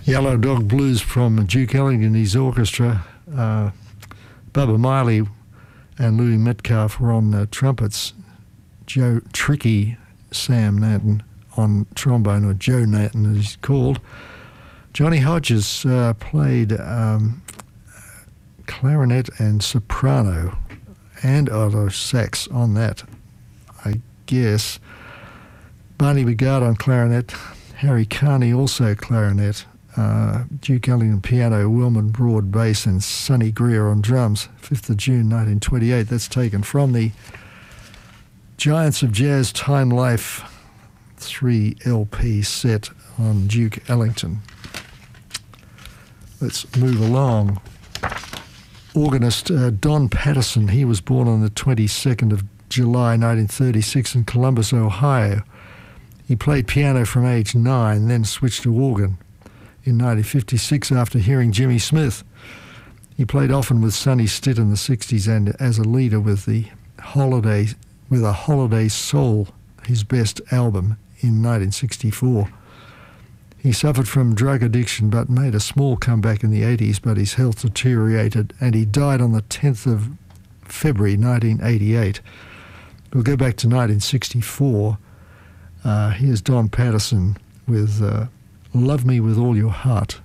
Yellow Dog Blues from Duke Ellington and his orchestra. Bubba Miley and Louis Metcalf were on trumpets. Joe Tricky Sam Nathan on trombone, or Joe Nathan as he's called. Johnny Hodges played clarinet and soprano and alto sax on that, I guess. Barney Bigard on clarinet, Harry Carney also clarinet, Duke Ellington piano, Wilman Broad bass, and Sonny Greer on drums. 5th of June 1928. That's taken from the Giants of Jazz Time Life 3 LP set on Duke Ellington. Let's move along. Organist Don Patterson, he was born on the 22nd of July 1936 in Columbus, Ohio. He played piano from age 9, then switched to organ in 1956 after hearing Jimmy Smith. He played often with Sonny Stitt in the 60s and as a leader with a Holiday Soul, his best album, in 1964. He suffered from drug addiction but made a small comeback in the 80s, but his health deteriorated and he died on the 10th of February 1988. We'll go back to 1964. Here's Don Patterson with Love Me With All Your Heart.